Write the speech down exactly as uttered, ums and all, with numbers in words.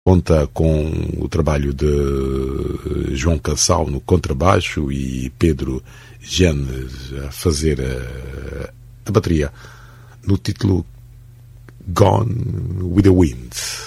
Conta com o trabalho de João Cassal no contrabaixo e Pedro Genes a fazer a, a bateria no título Gone with the Wind.